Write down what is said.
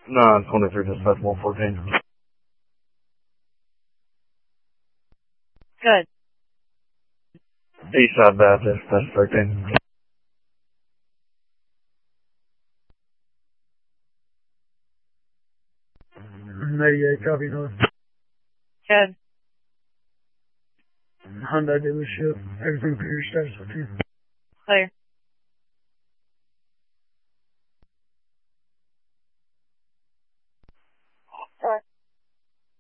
No, 23 dispatch 114. Good. Eastside Baptist, that's 13. 88, copy north. Good. Hyundai dealership, everything for your status with you. Clear.